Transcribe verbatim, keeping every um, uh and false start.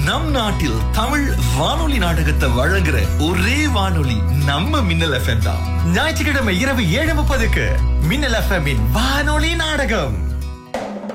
நம் நாட்டில் தமிழ் வானொலி நாடகத்தை வழங்குற ஒரே வானொலி நம்ம மின்னல் எஃப்எம் தான். ஞாயிற்றுக்கிழமை இரவு ஏழு முப்பதுக்கு மின்னல் எஃப்எம் வானொலி நாடகம்.